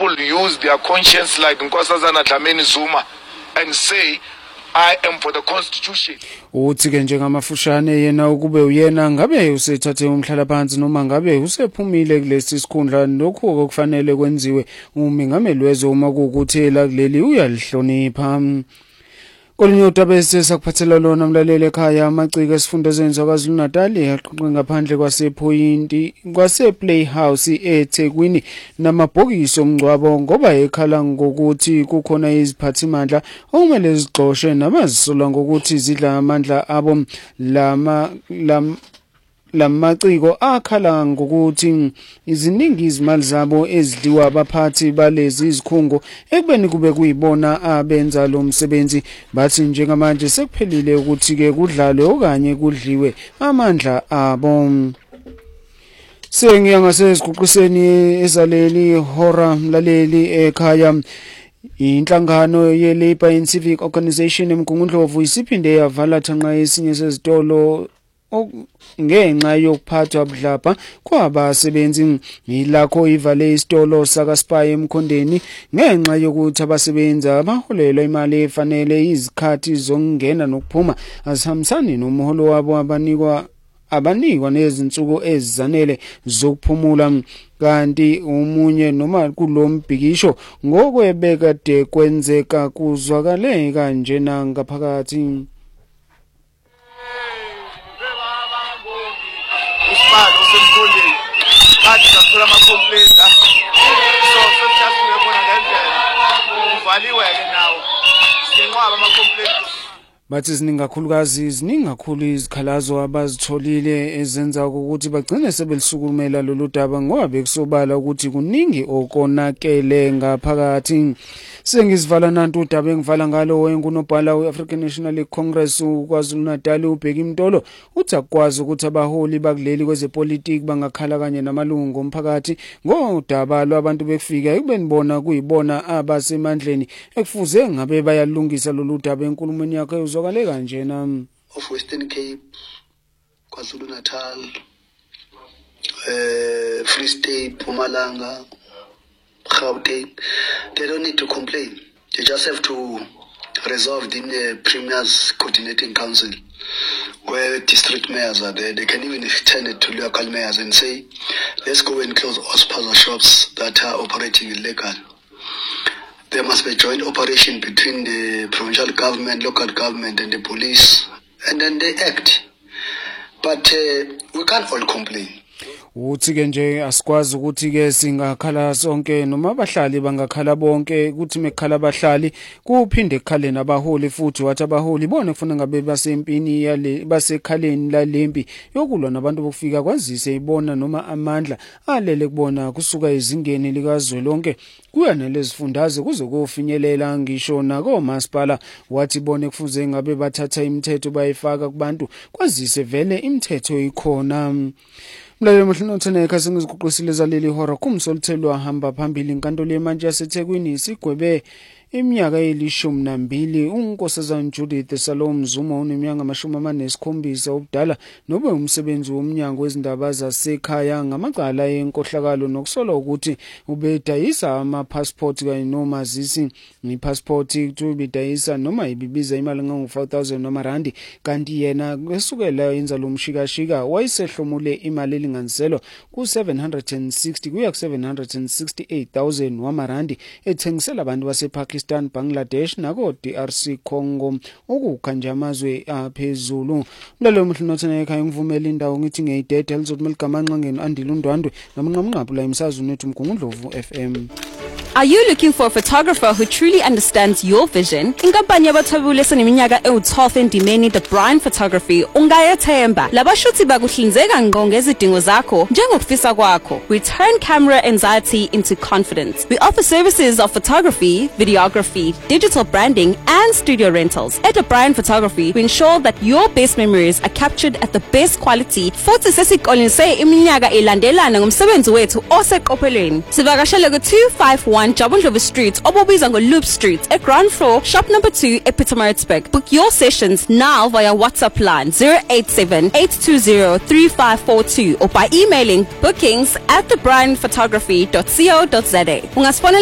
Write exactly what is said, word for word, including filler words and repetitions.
people use their conscience like Nkosazana Dlamini Zuma and say, I am for the constitution. Uthi ke njengamafushane yena ukube uyena ngabe usethathe umhlala phansi noma ngabe usephumile kulesi sikhundla lokho okufanele kwenziwe umengameli wezwe uma kukuthela kuleli uyalihlonipha. Kolunye udaba esesakuphathela lona mlaleli ekhaya amaciko esifundazweni zaKwaZulu Natal yaqoqwe ngaphandle kwasePoint kwasePlayhouse eThekwini namabhokisi omngcwabo ngoba ekhala ngokuthi kukhona iziphathimandla okumele zixoxe nabazisola ngokuthi zidla amandla abo lama lam lamaciko akhala ngokuthi iziningi izimali zabo ezidliwa abaphathi balezi izikhungo ekubeni kube kuyibona abenza lo msebenzi bathi njengamanje sekuphelile ukuthi ke kudlalwe okanye kudliwe amandla abo. Sengiya ngaseziguqiseni ezaleli hora mlaleli ekhaya inhlangano ye-Labour and Civic Organisation eMgungundlovu isiphinde yavala thanqa esinye sezitolo ngenxa yokuphathwa budlapha kwabasebenzi yilakho ivale isitolo sakaSpy eMkhondeni ngenxa yokuthi abasebenzi abaholelwa imali efanele izikhathi zokungena nokuphuma azihambisani nomholo wabo abanikwa abanikwa nezinsuku ezizanele zokuphumula kanti umunye noma kulombhikisho ngokwebekade kwenzeka kuzwakale kanje nangaphakathi. Isibalo semfundeni kathi sathola ama-complaints so sesiyasuke khona ngendlela uvaliwe ke nawo sinqwaba ama-complaints. Bathi ziningi kakhulukazi ziningi kakhulu izikhalazo abazitholile ezenza ukuthi bagcine sebelisukumela lolu daba ngoba bekusobala ukuthi kuningi okonakele ngaphakathi. Sengizivala nantu udaba engivala ngalo wengunobhala we-African National Congress uKwaZulu Natal uBheki Mtolo uthi akwazi ukuthi abaholi bakuleli kwezepolitiki bangakhala kanye namalungu omphakathi ngodaba lwabantu bekufika ekubeni bona kuyibona abasemandleni ekufuze ngabe bayalungisa lolu daba. Enkulumweni yakhe uzokale kanjena of Western Cape, KwaZulu Natal, uh, Free State, Mpumalanga, Gauteng, they don't need to complain. They just have to resolve in the Premier's Coordinating Council, where district mayors are there. They can even extend it to local mayors and say, let's go and close all spaza shops that are operating illegal. There must be a joint operation between the provincial government, local government, and the police, and then they act. But uh, we can't all complain. Uthi ke nje asikwazi ukuthi ke singakhala sonke noma abahlali bangakhala bonke ukuthi mekhala abahlali kuphinde kukhale nabaholi futhi wathi abaholi bona kufuna ngabe basempini yale basekhaleni lalempi yokulwa nabantu bokufika kwazise ibona noma amandla alele kubona kusuka ezingeni likazwelonke kuya nelezifundazwe kuze kofinyelela ngisho nako masipala wathi bone kufuze ngabe bathatha imithetho bayifaka kubantu kwazise vele imithetho ikhona. Mlaleli mhlonothe ekhaya sengiziguqisile zaleli hora kumsolithelwa hamba phambili inkantolo yemanje yaseThekwini isigwebe iminyaka elishumi nambili uNkosazana Judith Salom Zuma uneminyaka amashumi amane nesikhombisa obudala nobe umsebenzi womnyango wezindaba zasekhaya ngamacala enkohlakalo nokusola ukuthi ubedayisa ama-passport kanye nomazisi i-passport kubedayisa noma ibibiza imali ngango five thousand noma randi kanti yena kwesukela yenza lo mshikashika wayesehlomule imali elinganiselo ku seven hundred sixty kuya ku seven hundred sixty-eight thousand wamarandi ethengisela abantu basePakistan, Bangladesh nako D R C Congo ukukhanja amazwe aphezulu. Mlalelo mhlonothe ekhaya ngivumela indawo ngithi ngeyidede lizothi meligamanqangeni andile undwandwe namanqamnqaphu la emsazweni wethu Mgungundlovu F M. Are you looking for a photographer who truly understands your vision? Inkampani yabathwebuli eseneminyaka ewu-twelve endimeni The Brian Photography ungayethemba. Labashuthi bakuhlinzeka ngqo ngezidingo zakho njengokufisa kwakho. We turn camera anxiety into confidence. We offer services of photography, videography, digital branding and studio rentals. At The Brian Photography, we ensure that your best memories are captured at the best quality. Futhi sesiqolinise iminyaka elandelana ngomsebenzi wethu oseqophelweni. Sivakashele ku two fifty-one Jabundlovu Street, Obobiza Loop Street, at ground floor, shop number two, Epitomarisburg. Book your sessions now via WhatsApp line zero eight seven, eight two zero, three five four two or by emailing bookings at the brian photography dot co dot za.